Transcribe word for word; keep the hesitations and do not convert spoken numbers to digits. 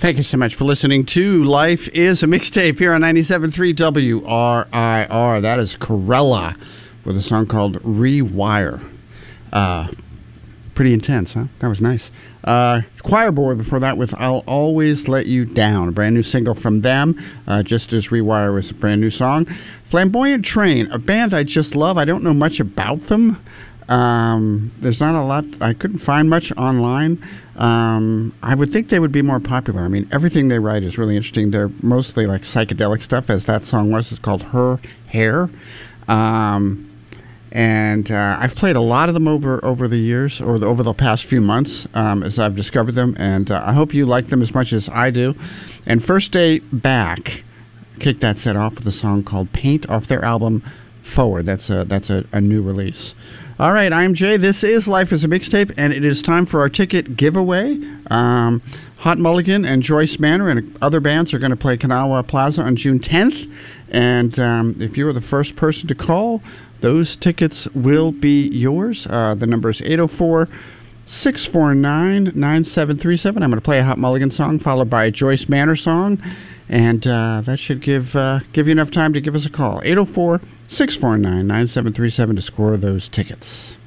Thank you so much for listening to Life is a Mixtape here on ninety-seven point three W R I R. That is Corella with a song called Rewire. Uh, pretty intense, huh? That was nice. Uh, Choir Boy before that with I'll Always Let You Down, a brand new single from them, uh, just as Rewire was a brand new song. Flamboyant Train, a band I just love. I don't know much about them. Um, there's not a lot. I couldn't find much online. Um, I would think they would be more popular. I mean, everything they write is really interesting. They're mostly like psychedelic stuff, as that song was. It's called Her Hair. Um, and uh, I've played a lot of them over, over the years, or the, over the past few months, um, as I've discovered them. And uh, I hope you like them as much as I do. And First Day Back kicked that set off with a song called Paint off their album Forward. That's a, that's a, a new release. All right, I'm Jay. This is Life is a Mixtape, and it is time for our ticket giveaway. Um, Hot Mulligan and Joyce Manor and other bands are going to play Kanawha Plaza on June tenth. And um, if you are the first person to call, those tickets will be yours. Uh, the number is eight oh four, six four nine, nine seven three seven. I'm going to play a Hot Mulligan song followed by a Joyce Manor song. And uh, that should give uh, give you enough time to give us a call. eight oh four, six four nine, nine seven three seven to score those tickets.